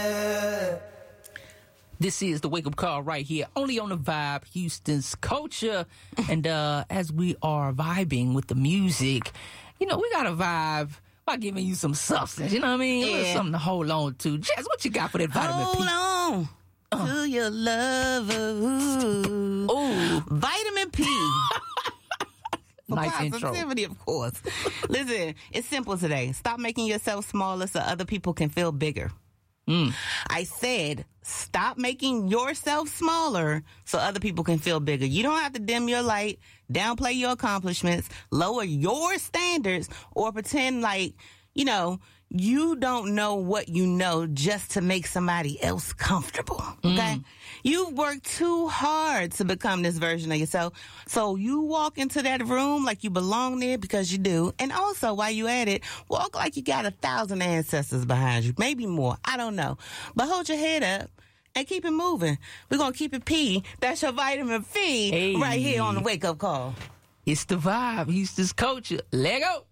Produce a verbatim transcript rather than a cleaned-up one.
This is the Wake Up Call right here, only on the Vibe, Houston's culture. And uh, as we are vibing with the music, you know, we got to vibe by giving you some substance, you know what I mean? Yeah. Something to hold on to. Jess, what you got for that vitamin Hold P? on uh. to your lover. Ooh. Ooh. Vitamin P. Nice intro. Positivity, of course. Listen, it's simple today. Stop making yourself smaller so other people can feel bigger. Mm. I said, stop making yourself smaller so other people can feel bigger. You don't have to dim your light, downplay your accomplishments, lower your standards, or pretend like, you know, you don't know what you know just to make somebody else comfortable. Okay? Mm. You've worked too hard to become this version of yourself. So you walk into that room like you belong there because you do. And also, while you at it, walk like you got a thousand ancestors behind you. Maybe more. I don't know. But hold your head up and keep it moving. We're going to keep it P. That's your vitamin P hey. Right here on the Wake Up Call. It's the Vibe. Houston's culture. Let go.